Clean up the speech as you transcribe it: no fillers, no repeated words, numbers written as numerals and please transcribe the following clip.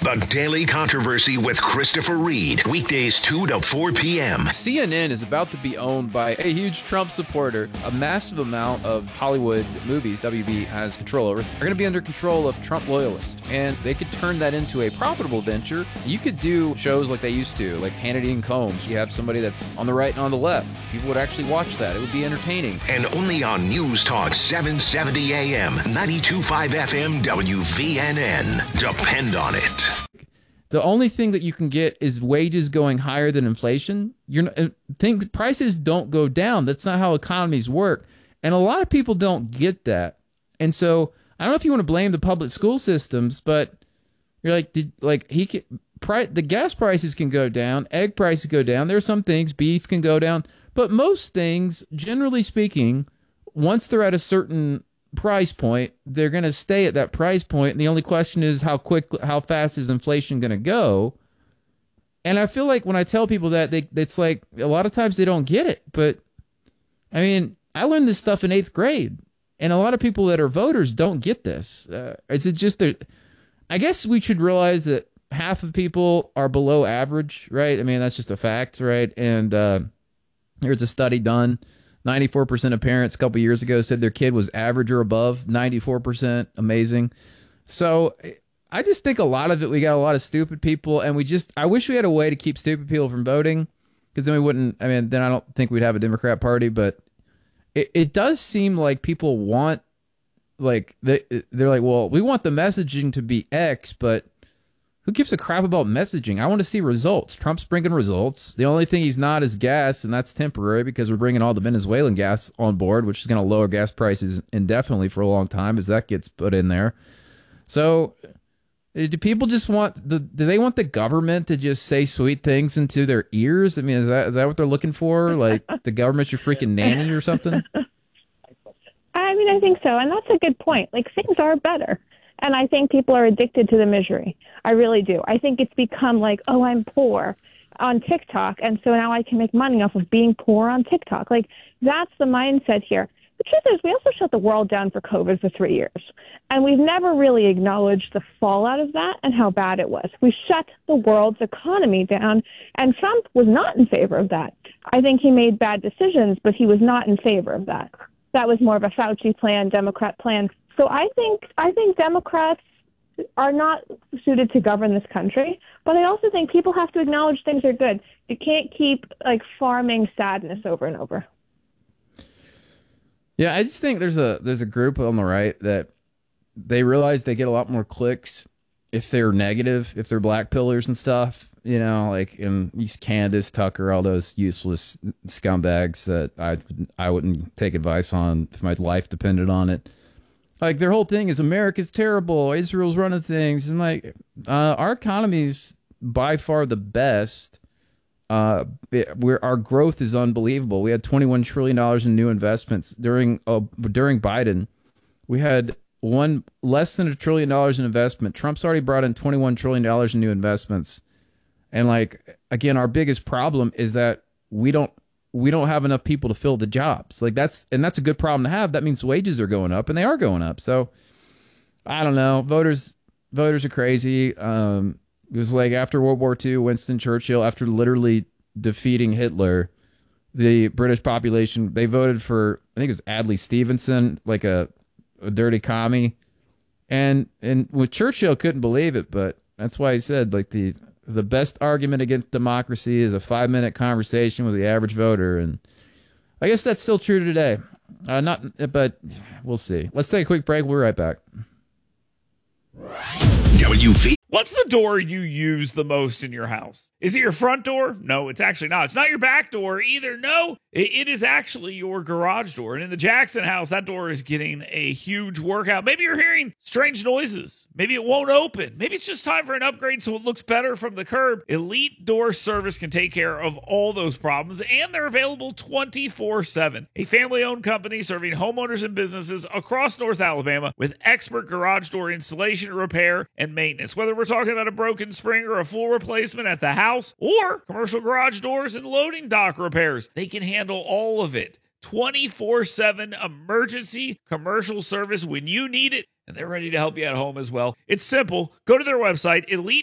The Daily Controversy with Christopher Reed. Weekdays 2 to 4 p.m. CNN is about to be owned by a huge Trump supporter. A massive amount of Hollywood movies WB has control over are going to be under control of Trump loyalists. And they could turn that into a profitable venture. You could do shows like they used to, like Hannity and Combs. You have somebody that's on the right and on the left. People would actually watch that. It would be entertaining. And only on News Talk 770 AM, 92.5 FM, WVNN. Depend on it. The only thing that you can get is wages going higher than inflation. Prices don't go down. That's not how economies work. And a lot of people don't get that. And so I don't know if you want to blame the public school systems, but you're the gas prices can go down, egg prices go down. There are some things, beef can go down, but most things, generally speaking, once they're at a certain price point, they're going to stay at that price point, and the only question is how fast is inflation going to go. And I feel like when I tell people that, it's like a lot of times they don't get it. But I mean, I learned this stuff in 8th grade, and a lot of people that are voters don't get this. Is it just that? I guess we should realize that half of people are below average, right? I mean, that's just a fact, right? And there's a study done. 94% of parents a couple years ago said their kid was average or above. 94%. Amazing. So I just think a lot of it, we got a lot of stupid people, and I wish we had a way to keep stupid people from voting, because then then I don't think we'd have a Democrat Party. But it does seem like people want, like, they're like, well, we want the messaging to be X, but who gives a crap about messaging? I want to see results. Trump's bringing results. The only thing he's not is gas, and that's temporary because we're bringing all the Venezuelan gas on board, which is going to lower gas prices indefinitely for a long time as that gets put in there. So do people just want do they want the government to just say sweet things into their ears? I mean, is that what they're looking for? Like the government's your freaking nanny or something? I mean, I think so. And that's a good point. Like, things are better. And I think people are addicted to the misery. I really do. I think it's become like, oh, I'm poor on TikTok, and so now I can make money off of being poor on TikTok. Like, that's the mindset here. The truth is, we also shut the world down for COVID for 3 years, and we've never really acknowledged the fallout of that and how bad it was. We shut the world's economy down, and Trump was not in favor of that. I think he made bad decisions, but he was not in favor of that. That was more of a Fauci plan, Democrat plan. So I think Democrats are not suited to govern this country, but I also think people have to acknowledge things are good. You can't keep farming sadness over and over. Yeah, I just think there's a group on the right that they realize they get a lot more clicks if they're negative, if they're black pillars and stuff, like in Candace, Tucker, all those useless scumbags that I wouldn't take advice on if my life depended on it. Like, their whole thing is America's terrible, Israel's running things, and our economy's by far the best. Our growth is unbelievable. We had $21 trillion in new investments during Biden. We had less than $1 trillion in investment. Trump's already brought in $21 trillion in new investments, and again, our biggest problem is that we don't have enough people to fill the jobs. That's a good problem to have. That means wages are going up, and they are going up. So I don't know. Voters are crazy. It was like after World War II, Winston Churchill, after literally defeating Hitler, the British population, they voted for, I think it was Adlai Stevenson, like a dirty commie. And with Churchill couldn't believe it, but that's why he said the best argument against democracy is a 5-minute conversation with the average voter. And I guess that's still true today. But we'll see. Let's take a quick break. We'll be right back. WV. What's the door you use the most in your house? Is it your front door? No, it's actually not. It's not your back door either. No, it is actually your garage door. And in the Jackson house, that door is getting a huge workout. Maybe you're hearing strange noises. Maybe it won't open. Maybe it's just time for an upgrade so it looks better from the curb. Elite Door Service can take care of all those problems, and they're available 24/7. A family-owned company serving homeowners and businesses across North Alabama with expert garage door installation, repair, and maintenance. Whether we're talking about a broken spring or a full replacement at the house or commercial garage doors and loading dock repairs, they can handle all of it. 24/7 emergency commercial service when you need it, and they're ready to help you at home as well. It's simple. Go to their website,